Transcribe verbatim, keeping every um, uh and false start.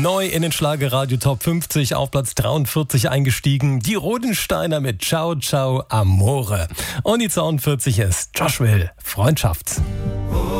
Neu in den Schlagerradio Top fünfzig auf Platz dreiundvierzig eingestiegen. Die Rodensteiner mit Ciao Ciao Amore. Und die zweiundvierzig ist Josh Will, Freundschaft.